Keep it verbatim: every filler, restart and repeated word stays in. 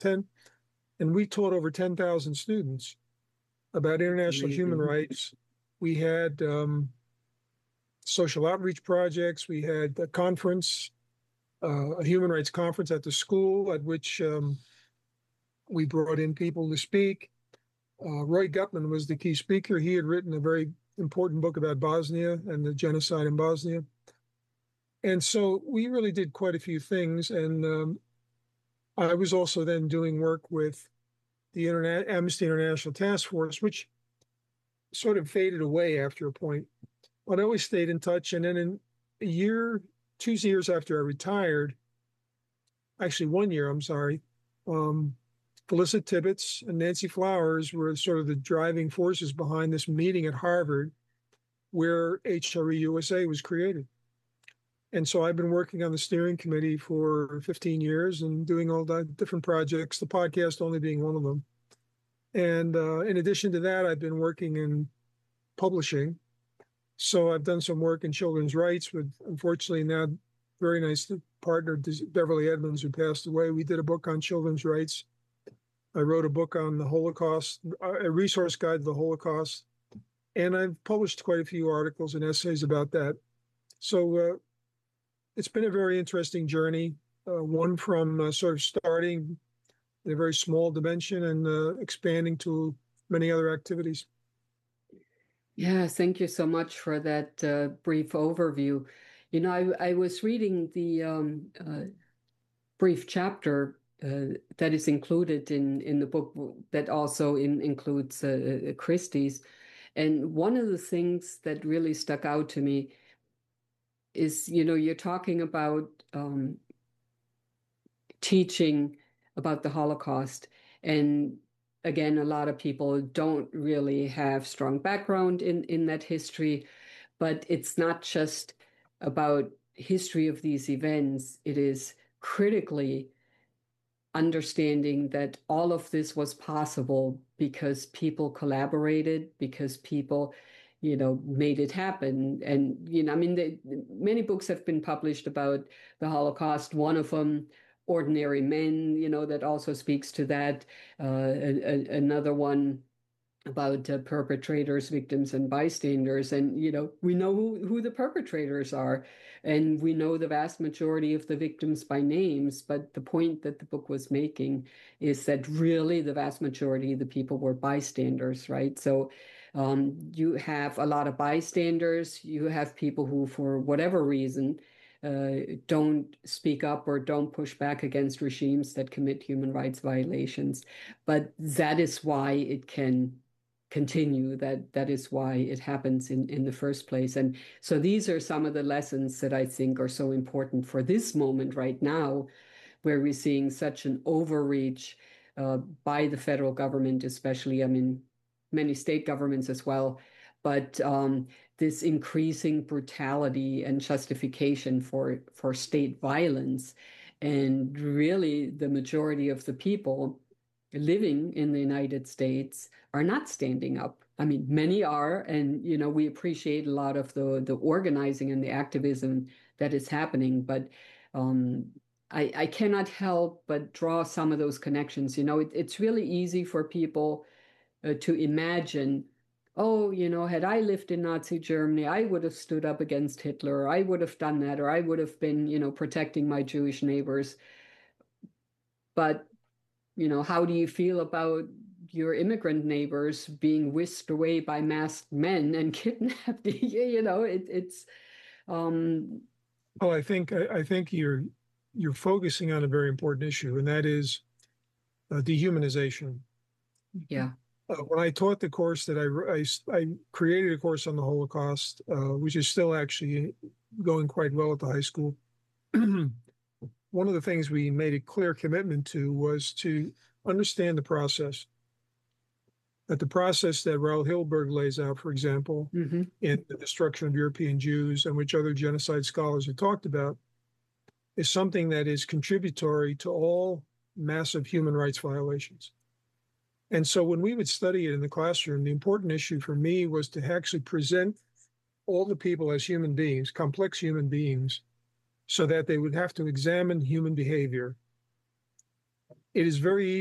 ten, and we taught over ten thousand students about international human rights. We had um, social outreach projects. We had a conference, uh, a human rights conference at the school at which um, we brought in people to speak. Uh, Roy Gutman was the key speaker. He had written a very important book about Bosnia and the genocide in Bosnia. And so we really did quite a few things. And um, I was also then doing work with the Interna- Amnesty International Task Force, which sort of faded away after a point. But I always stayed in touch. And then in a year, two years after I retired, actually one year, I'm sorry, um, Felicity Tibbetts and Nancy Flowers were sort of the driving forces behind this meeting at Harvard where H R E U S A was created. And so I've been working on the steering committee for fifteen years and doing all the different projects, the podcast only being one of them. And uh, in addition to that, I've been working in publishing. So I've done some work in children's rights with, unfortunately, now very nice partner, Beverly Edmonds, who passed away. We did a book on children's rights. I wrote a book on the Holocaust, a resource guide to the Holocaust. And I've published quite a few articles and essays about that. So uh, it's been a very interesting journey, uh, one from uh, sort of starting in a very small dimension and uh, expanding to many other activities. Yeah, thank you so much for that uh, brief overview. You know, I, I was reading the um, uh, brief chapter uh, that is included in, in the book that also in, includes uh, Christie's. And one of the things that really stuck out to me is, you know, you're talking about um, teaching about the Holocaust. And again, a lot of people don't really have strong background in, in that history, but it's not just about history of these events. It is critically understanding that all of this was possible because people collaborated, because people, you know, made it happen. And, you know, I mean, they, many books have been published about the Holocaust. One of them, Ordinary Men, you know, that also speaks to that. Uh, a, a, another one about uh, perpetrators, victims, and bystanders. And, you know, we know who, who the perpetrators are, and we know the vast majority of the victims by names. But the point that the book was making is that really the vast majority of the people were bystanders, right? So um, you have a lot of bystanders, you have people who, for whatever reason, uh, don't speak up or don't push back against regimes that commit human rights violations. But that is why it can continue. That that is why it happens in in the first place. And so these are some of the lessons that I think are so important for this moment right now, where we're seeing such an overreach uh, by the federal government, especially, I mean, many state governments as well, but um, this increasing brutality and justification for for state violence. And really the majority of the people living in the United States are not standing up. I mean, many are, and you know, we appreciate a lot of the the organizing and the activism that is happening, but um, I, I cannot help but draw some of those connections. You know, it, it's really easy for people uh, to imagine, oh, you know, had I lived in Nazi Germany, I would have stood up against Hitler, or I would have done that, or I would have been, you know, protecting my Jewish neighbors. But you know, how do you feel about your immigrant neighbors being whisked away by masked men and kidnapped? You know, it, it's. Um, well, I think I, I think you're you're focusing on a very important issue, and that is uh, dehumanization. yeah. Uh, when I taught the course that I, I, I created a course on the Holocaust, uh, which is still actually going quite well at the high school. One of the things we made a clear commitment to was to understand the process. That the process that Raoul Hilberg lays out, for example, Mm-hmm. in the destruction of European Jews, and which other genocide scholars have talked about, is something that is contributory to all massive human rights violations. And so when we would study it in the classroom, the important issue for me was to actually present all the people as human beings, complex human beings, so that they would have to examine human behavior it is very